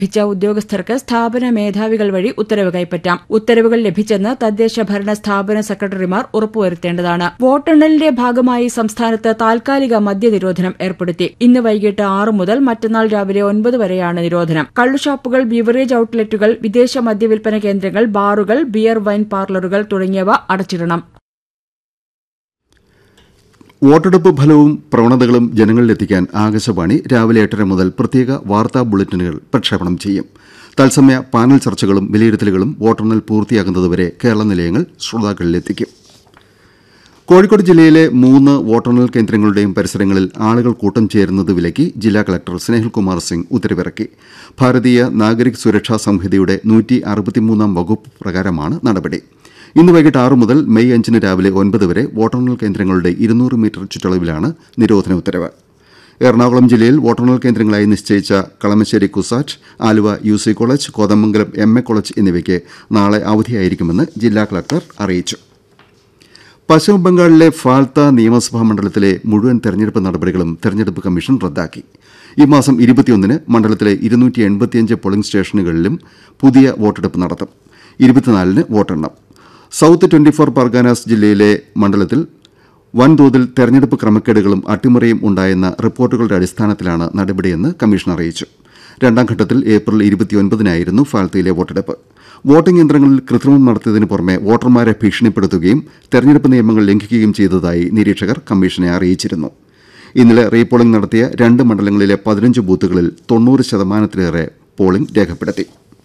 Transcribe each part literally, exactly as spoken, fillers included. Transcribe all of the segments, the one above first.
ലഭിച്ച ഉദ്യോഗസ്ഥർക്ക് സ്ഥാപന മേധാവികൾ വഴി ഉത്തരവ് കൈപ്പറ്റാം. ഉത്തരവുകൾ ലഭിച്ചെന്ന് തദ്ദേശ ഭരണ സ്ഥാപന സെക്രട്ടറിമാർ ഉറപ്പുവരുത്തേണ്ടതാണ്. വോട്ടെണ്ണലിന്റെ ഭാഗമായി സംസ്ഥാനത്ത് താൽക്കാലിക മദ്യനിരോധനം ഏർപ്പെടുത്തി. ഇന്ന് വൈകിട്ട് ആറ് മുതൽ മറ്റന്നാൾ രാവിലെ ഒൻപത് വരെയാണ് നിരോധനം. കള്ളുഷാപ്പുകൾ, ബിവറേജ് ഔട്ട്ലെറ്റുകൾ, വിദേശ മദ്യവിൽപ്പന കേന്ദ്രങ്ങൾ, ബാറുകൾ, ബിയർ വൈൻ പാർലറുകൾ തുടങ്ങിയവ അടച്ചിടണം. വോട്ടെടുപ്പ് ഫലവും പ്രവണതകളും ജനങ്ങളിലെത്തിക്കാൻ ആകാശവാണി രാവിലെ എട്ടര മുതൽ പ്രത്യേക വാർത്താ ബുള്ളറ്റിനുകൾ പ്രക്ഷേപണം ചെയ്യും. തത്സമയ പാനൽ ചർച്ചകളും വിലയിരുത്തലുകളും വോട്ടെണ്ണൽ പൂർത്തിയാകുന്നതുവരെ കേരള നിലയങ്ങൾ ശ്രോതാക്കളിലെത്തിക്കും. കോഴിക്കോട് ജില്ലയിലെ മൂന്ന് വോട്ടെണ്ണൽ കേന്ദ്രങ്ങളുടെയും പരിസരങ്ങളിൽ ആളുകൾ കൂട്ടം ചേരുന്നത് വിലക്കി ജില്ലാ കളക്ടർ സ്നേഹിൽകുമാർ സിംഗ് ഉത്തരവിറക്കി. ഭാരതീയ നാഗരിക് സുരക്ഷാ സംഹിതയുടെ നൂറ്റി അറുപത്തിമൂന്നാം വകുപ്പ് പ്രകാരമാണ് നടപടി. ഇന്ന് വൈകിട്ട് ആറ് മുതൽ മെയ് അഞ്ചിന് രാവിലെ ഒൻപത് വരെ വോട്ടെണ്ണൽ കേന്ദ്രങ്ങളുടെ ഇരുന്നൂറ് മീറ്റർ ചുറ്റളവിലാണ് നിരോധന ഉത്തരവ്. എറണാകുളം ജില്ലയിൽ വോട്ടെണ്ണൽ കേന്ദ്രങ്ങളായി നിശ്ചയിച്ച Kalamassery CUSAT, Aluva U C college, Kothamangalam M A college എന്നിവയ്ക്ക് നാളെ അവധിയായിരിക്കുമെന്ന് ജില്ലാ കളക്ടർ അറിയിച്ചു. പശ്ചിമബംഗാളിലെ ഫാൽത്ത നിയമസഭാ മണ്ഡലത്തിലെ മുഴുവൻ തെരഞ്ഞെടുപ്പ് നടപടികളും തെരഞ്ഞെടുപ്പ് കമ്മീഷൻ റദ്ദാക്കി. ഈ മാസം ഇരുപത്തിയൊന്നിന് മണ്ഡലത്തിലെ ഇരുന്നൂറ്റി എൺപത്തിയഞ്ച് പോളിംഗ് സ്റ്റേഷനുകളിലും പുതിയ വോട്ടെടുപ്പ് നടത്തും. ഇരുപത്തിനാലിന് വോട്ടെണ്ണം. സൌത്ത് ട്വന്റി ഫോർ പർഗാനാസ് ജില്ലയിലെ മണ്ഡലത്തിൽ വൻതോതിൽ തെരഞ്ഞെടുപ്പ് ക്രമക്കേടുകളും അട്ടിമറിയും ഉണ്ടായെന്ന റിപ്പോർട്ടുകളുടെ അടിസ്ഥാനത്തിലാണ് നടപടിയെന്ന് കമ്മീഷൻ അറിയിച്ചു. രണ്ടാം ഘട്ടത്തിൽ ഏപ്രിൽ ഇരുപത്തിയൊൻപതിനായിരുന്നു ഫാൽത്തയിലെ വോട്ടെടുപ്പ്. വോട്ടിംഗ് യന്ത്രങ്ങളിൽ കൃത്രിമം നടത്തിയതിനു പുറമെ വോട്ടർമാരെ ഭീഷണിപ്പെടുത്തുകയും തെരഞ്ഞെടുപ്പ് നിയമങ്ങൾ ലംഘിക്കുകയും ചെയ്തതായി നിരീക്ഷകർ കമ്മീഷനെ അറിയിച്ചിരുന്നു. ഇന്നലെ റീപോളിംഗ് നടത്തിയ രണ്ട് മണ്ഡലങ്ങളിലെ പതിനഞ്ച് ബൂത്തുകളിൽ തൊണ്ണൂറ് ശതമാനത്തിലേറെ പോളിംഗ് രേഖപ്പെടുത്തി.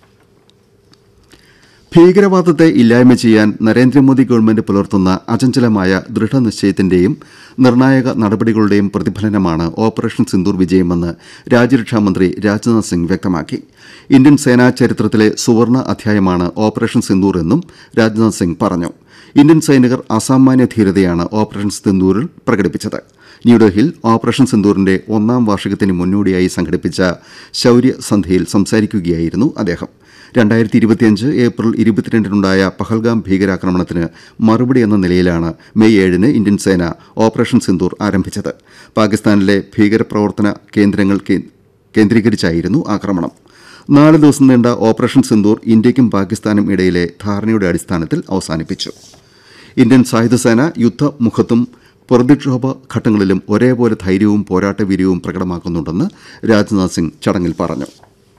ഭീകരവാദത്തെ ഇല്ലായ്മ ചെയ്യാൻ നരേന്ദ്രമോദി ഗവൺമെന്റ് പുലർത്തുന്ന അചഞ്ചലമായ ദൃഢനിശ്ചയത്തിന്റെയും നിർണായക നടപടികളുടെയും പ്രതിഫലനമാണ് ഓപ്പറേഷൻ സിന്ദൂർ വിജയമെന്ന് രാജ്യരക്ഷാമന്ത്രി രാജ്നാഥ് സിംഗ് വ്യക്തമാക്കി. ഇന്ത്യൻ സേനാ ചരിത്രത്തിലെ സുവർണ അധ്യായമാണ് ഓപ്പറേഷൻ സിന്ദൂർ എന്നും രാജ്നാഥ് സിംഗ് പറഞ്ഞു. ഇന്ത്യൻ സൈനികർ അസാമാന്യ ധീരതയാണ് ഓപ്പറേഷൻ സിന്ദൂരിൽ പ്രകടിപ്പിച്ചത്. ന്യൂഡൽഹിയിൽ ഓപ്പറേഷൻ സിന്ദൂറിന്റെ ഒന്നാം വാർഷികത്തിന് മുന്നോടിയായി സംഘടിപ്പിച്ച ശൌര്യ സന്ധ്യയിൽ സംസാരിക്കുകയായിരുന്നു അദ്ദേഹം. രണ്ടായിരത്തി ഇരുപത്തിയഞ്ച് ഏപ്രിൽ ഇരുപത്തിരണ്ടിനുണ്ടായ പഹൽഗാം ഭീകരാക്രമണത്തിന് മറുപടി എന്ന നിലയിലാണ് മെയ് ഏഴിന് ഇന്ത്യൻ സേന ഓപ്പറേഷൻ സിന്ദൂർ ആരംഭിച്ചത്. പാകിസ്ഥാനിലെ ഭീകരപ്രവർത്തന കേന്ദ്രങ്ങൾ കേന്ദ്രീകരിച്ചായിരുന്നു ആക്രമണം. നാല് ദിവസം നീണ്ട ഓപ്പറേഷൻ സിന്ദൂർ ഇന്ത്യയ്ക്കും പാകിസ്ഥാനും ഇടയിലെ ധാരണയുടെ അടിസ്ഥാനത്തിൽ അവസാനിപ്പിച്ചു. ഇന്ത്യൻ സായുധസേന യുദ്ധമുഖത്തും പ്രതിക്ഷോഭ ഘട്ടങ്ങളിലും ഒരേപോലെ ധൈര്യവും പോരാട്ടവീര്യവും പ്രകടമാക്കുന്നുണ്ടെന്ന് രാജ്നാഥ് സിംഗ് ചടങ്ങിൽ പറഞ്ഞു.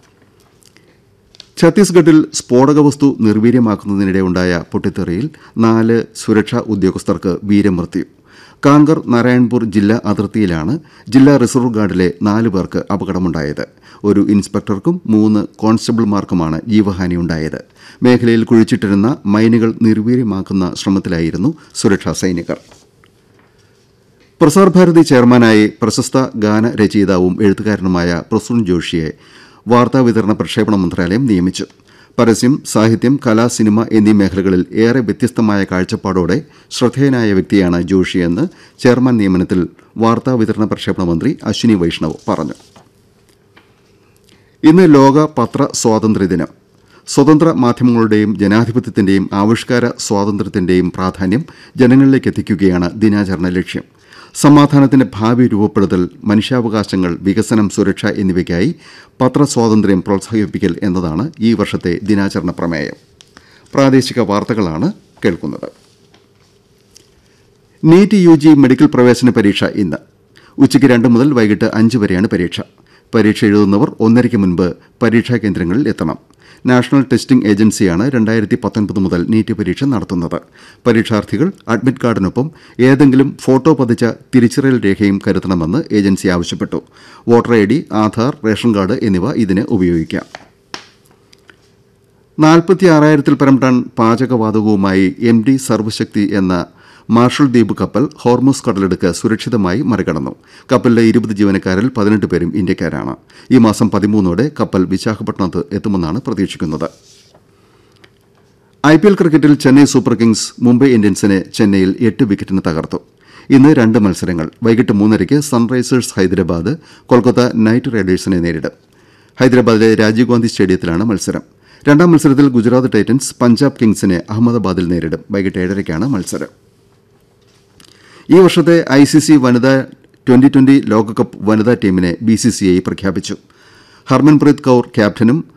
ഛത്തീസ്ഗഡിൽ സ്ഫോടക വസ്തു നിർവീര്യമാക്കുന്നതിനിടെ ഉണ്ടായ പൊട്ടിത്തെറിയിൽ നാല് സുരക്ഷാ ഉദ്യോഗസ്ഥർക്ക് വീരമൃത്യു. കാങ്കർ നാരായൺപൂർ ജില്ലാ അതിർത്തിയിലാണ് ജില്ലാ റിസർവ് ഗാർഡിലെ നാല് പേർക്ക് അപകടമുണ്ടായത്. ഒരു ഇൻസ്പെക്ടർക്കും മൂന്ന് കോൺസ്റ്റബിൾമാർക്കുമാണ് ജീവഹാനിയുണ്ടായത്. മേഖലയിൽ കുഴിച്ചിട്ടിരുന്ന മൈനുകൾ നിർവീര്യമാക്കുന്ന ശ്രമത്തിലായിരുന്നു സുരക്ഷാ സൈനികർ. പ്രസാർ ഭാരതി ചെയർമാനായി പ്രശസ്ത ഗാന രചയിതാവും എഴുത്തുകാരനുമായ പ്രസൂൺ ജോഷിയെ വാർത്താവിതരണ പ്രക്ഷേപണ മന്ത്രാലയം നിയമിച്ചു. പരസ്യം, സാഹിത്യം, കല, സിനിമ എന്നീ മേഖലകളിൽ ഏറെ വ്യത്യസ്തമായ കാഴ്ചപ്പാടോടെ ശ്രദ്ധേയനായ വ്യക്തിയാണ് ജോഷിയെന്ന് ചെയർമാൻ നിയമനത്തിൽ വാർത്താവിതരണ പ്രക്ഷേപണ മന്ത്രി അശ്വിനി വൈഷ്ണവ് പറഞ്ഞു. ഇന്ന് ലോക പത്ര സ്വാതന്ത്ര്യദിനം. സ്വതന്ത്ര മാധ്യമങ്ങളുടെയും ജനാധിപത്യത്തിന്റെയും ആവിഷ്കാര സ്വാതന്ത്ര്യത്തിന്റെയും പ്രാധാന്യം ജനങ്ങളിലേക്ക് എത്തിക്കുകയാണ് ദിനാചരണ ലക്ഷ്യം. സമാധാനത്തിന്റെ ഭാവി രൂപപ്പെടുത്തൽ, മനുഷ്യാവകാശങ്ങൾ, വികസനം, സുരക്ഷ എന്നിവയ്ക്കായി പത്രസ്വാതന്ത്ര്യം പ്രോത്സാഹിപ്പിക്കൽ എന്നതാണ് ഈ വർഷത്തെ ദിനാചരണ പ്രമേയം. പ്രാദേശിക വാർത്തകളാണ് കേൾക്കുന്നത്. നീറ്റ് യു ജി മെഡിക്കൽ പ്രവേശന പരീക്ഷ ഇന്ന് ഉച്ചയ്ക്ക് രണ്ട് മുതൽ വൈകിട്ട് അഞ്ച് വരെയാണ് പരീക്ഷ. പരീക്ഷ എഴുതുന്നവർ ഒന്നരയ്ക്ക് മുൻപ് പരീക്ഷാ കേന്ദ്രങ്ങളിൽ എത്തണം. നാഷണൽ ടെസ്റ്റിംഗ് ഏജൻസിയാണ് രണ്ടായിരത്തി പത്തൊൻപത് മുതൽ നീറ്റ് പരീക്ഷ നടത്തുന്നത്. പരീക്ഷാർത്ഥികൾ അഡ്മിറ്റ് കാർഡിനൊപ്പം ഏതെങ്കിലും ഫോട്ടോ പതിച്ച തിരിച്ചറിയൽ രേഖയും കരുതണമെന്ന് ഏജൻസി ആവശ്യപ്പെട്ടു. Voter I D, Aadhaar, ration card എന്നിവ ഇതിന് ഉപയോഗിക്കാം. നാൽപ്പത്തി ആറായിരത്തിൽ പരം ടൺ പാചകവാതകവുമായി എം ഡി സർവശക്തി എന്ന മാർഷൽ ദ്വീപ് കപ്പൽ ഹോർമുസ് കടലിടുക്ക് സുരക്ഷിതമായി മറികടന്നു. കപ്പലിലെ ഇരുപത് ജീവനക്കാരിൽ പതിനെട്ട് പേരും ഇന്ത്യക്കാരാണ്. ഈ മാസം പതിമൂന്നോടെ കപ്പൽ വിശാഖപട്ടണത്ത് എത്തുമെന്നാണ് പ്രതീക്ഷിക്കുന്നത്. ഐ പി എൽ ക്രിക്കറ്റിൽ ചെന്നൈ സൂപ്പർ കിങ്സ് മുംബൈ ഇന്ത്യൻസിനെ ചെന്നൈയിൽ എട്ട് വിക്കറ്റിന് തകർത്തു. ഇന്ന് രണ്ട് മത്സരങ്ങൾ. വൈകിട്ട് മൂന്നരയ്ക്ക് സൺറൈസേഴ്സ് ഹൈദരാബാദ് കൊൽക്കത്ത നൈറ്റ് റൈഡേഴ്സിനെ നേരിടും. ഹൈദരാബാദിലെ രാജീവ് ഗാന്ധി സ്റ്റേഡിയത്തിലാണ് മത്സരം. രണ്ടാം മത്സരത്തിൽ ഗുജറാത്ത് ടൈറ്റൻസ് പഞ്ചാബ് കിങ്സിനെ അഹമ്മദാബാദിൽ നേരിടും. വൈകിട്ട് ഏഴരയ്ക്കാണ് മത്സരം. ഈ വർഷത്തെ ഐ സി സി വനിതാ ട്വന്റി ട്വന്റി ലോകകപ്പ് വനിതാ ടീമിനെ ബി സി സി ഐ പ്രഖ്യാപിച്ചു. ഹർമൻപ്രീത് കൌർ ക്യാപ്റ്റനും